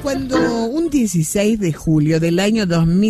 Cuando un 16 de julio del año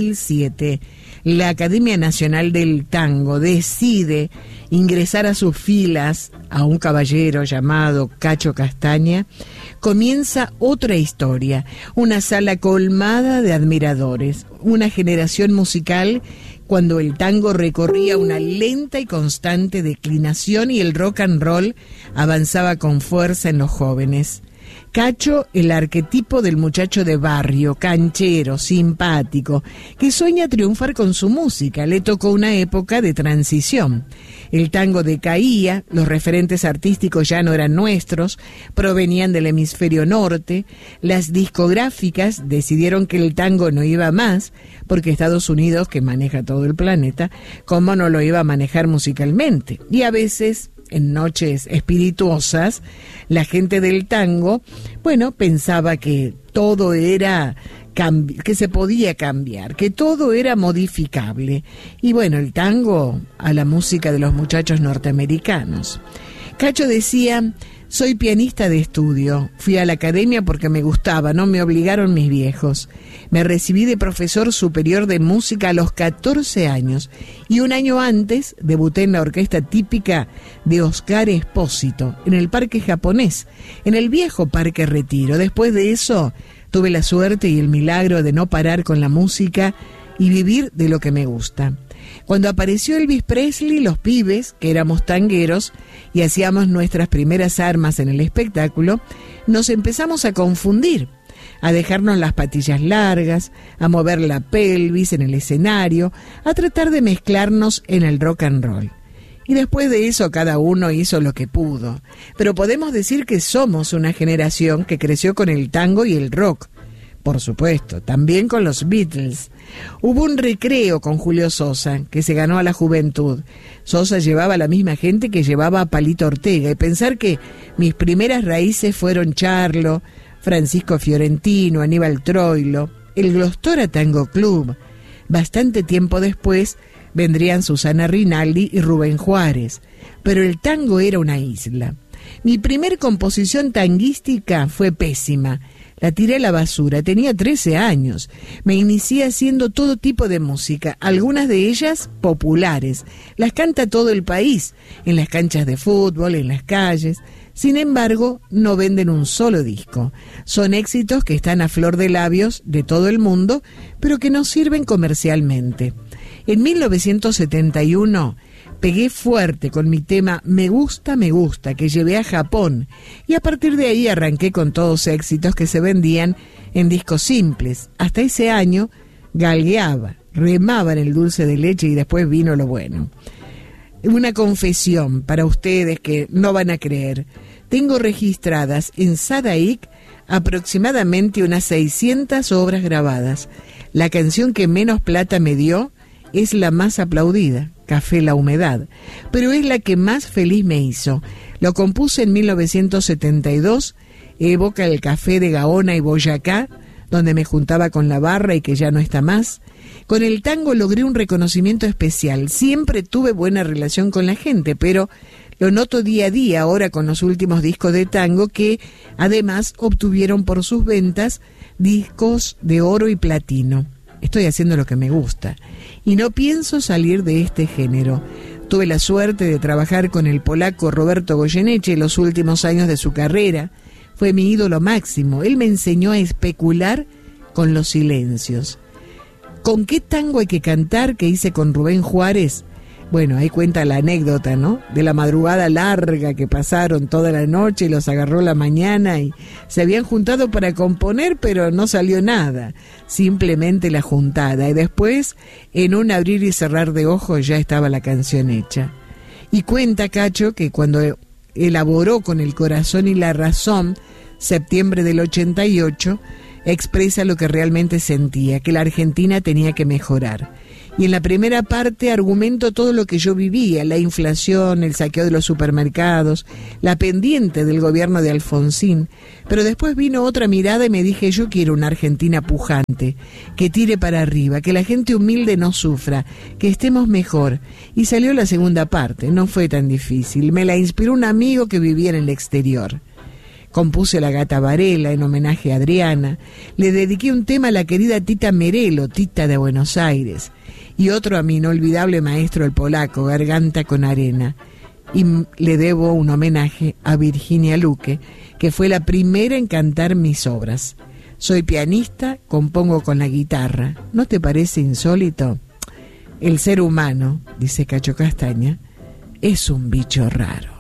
2007 la Academia Nacional del Tango decide ingresar a sus filas a un caballero llamado Cacho Castaña, comienza otra historia, una sala colmada de admiradores, una generación musical cuando el tango recorría una lenta y constante declinación y el rock and roll avanzaba con fuerza en los jóvenes. Cacho, el arquetipo del muchacho de barrio, canchero, simpático, que sueña triunfar con su música. Le tocó una época de transición. El tango decaía, los referentes artísticos ya no eran nuestros, provenían del hemisferio norte, las discográficas decidieron que el tango no iba más, porque Estados Unidos, que maneja todo el planeta, ¿cómo no lo iba a manejar musicalmente? Y a veces, en noches espirituosas, la gente del tango, bueno, pensaba que todo era que se podía cambiar, que todo era modificable. Y bueno, el tango a la música de los muchachos norteamericanos. Cacho decía: soy pianista de estudio, fui a la academia porque me gustaba, no me obligaron mis viejos. Me recibí de profesor superior de música a los 14 años y un año antes debuté en la orquesta típica de Oscar Espósito, en el Parque Japonés, en el viejo Parque Retiro. Después de eso tuve la suerte y el milagro de no parar con la música y vivir de lo que me gusta. Cuando apareció Elvis Presley, los pibes, que éramos tangueros y hacíamos nuestras primeras armas en el espectáculo, nos empezamos a confundir, a dejarnos las patillas largas, a mover la pelvis en el escenario, a tratar de mezclarnos en el rock and roll. Y después de eso cada uno hizo lo que pudo. Pero podemos decir que somos una generación que creció con el tango y el rock. Por supuesto, también con los Beatles. Hubo un recreo con Julio Sosa, que se ganó a la juventud. Sosa llevaba a la misma gente que llevaba a Palito Ortega. Y pensar que mis primeras raíces fueron Charlo, Francisco Fiorentino, Aníbal Troilo, el Glostora Tango Club. Bastante tiempo después vendrían Susana Rinaldi y Rubén Juárez. Pero el tango era una isla. Mi primer composición tanguística fue pésima. La tiré a la basura, tenía 13 años. Me inicié haciendo todo tipo de música, algunas de ellas populares. Las canta todo el país, en las canchas de fútbol, en las calles. Sin embargo, no venden un solo disco. Son éxitos que están a flor de labios de todo el mundo, pero que no sirven comercialmente. En 1971... pegué fuerte con mi tema Me gusta, que llevé a Japón, y a partir de ahí arranqué con todos éxitos que se vendían en discos simples. Hasta ese año galgueaba, remaba en el dulce de leche y después vino lo bueno. Una confesión para ustedes que no van a creer. Tengo registradas en Sadaic aproximadamente unas 600 obras grabadas. La canción que menos plata me dio es la más aplaudida, Café La Humedad, pero es la que más feliz me hizo. Lo compuse en 1972, evoca el café de Gaona y Boyacá, donde me juntaba con la barra y que ya no está más. Con el tango logré un reconocimiento especial. Siempre tuve buena relación con la gente, pero lo noto día a día ahora con los últimos discos de tango que además obtuvieron por sus ventas discos de oro y platino. Estoy haciendo lo que me gusta y no pienso salir de este género. Tuve la suerte de trabajar con el polaco Roberto Goyeneche en los últimos años de su carrera. Fue mi ídolo máximo. Él me enseñó a especular con los silencios. ¿Con qué tango hay que cantar que hice con Rubén Juárez? Bueno, ahí cuenta la anécdota, ¿no? De la madrugada larga que pasaron toda la noche y los agarró la mañana y se habían juntado para componer, pero no salió nada. Simplemente la juntada. Y después, en un abrir y cerrar de ojos, ya estaba la canción hecha. Y cuenta Cacho que cuando elaboró con el corazón y la razón, septiembre del 88, expresa lo que realmente sentía, que la Argentina tenía que mejorar. Y en la primera parte argumento todo lo que yo vivía, la inflación, el saqueo de los supermercados, la pendiente del gobierno de Alfonsín. Pero después vino otra mirada y me dije, yo quiero una Argentina pujante, que tire para arriba, que la gente humilde no sufra, que estemos mejor. Y salió la segunda parte, no fue tan difícil. Me la inspiró un amigo que vivía en el exterior. Compuse La Gata Varela en homenaje a Adriana. Le dediqué un tema a la querida Tita Merelo, Tita de Buenos Aires, y otro a mi inolvidable maestro el polaco, Garganta con Arena. Y le debo un homenaje a Virginia Luque, que fue la primera en cantar mis obras. Soy pianista, compongo con la guitarra. ¿No te parece insólito? El ser humano, dice Cacho Castaña, es un bicho raro.